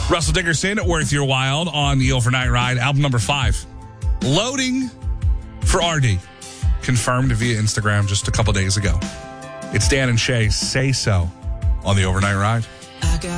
Russell Dickerson, Worth Your While on the Overnight Ride, album number 5. Loading for RD. Confirmed via Instagram just a couple days ago. It's Dan and Shay, Say So, on the Overnight Ride.